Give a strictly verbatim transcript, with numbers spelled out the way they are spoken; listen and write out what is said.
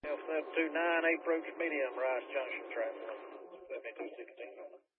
seven two nine, approach medium, Rice Junction, track one seven two sixteen.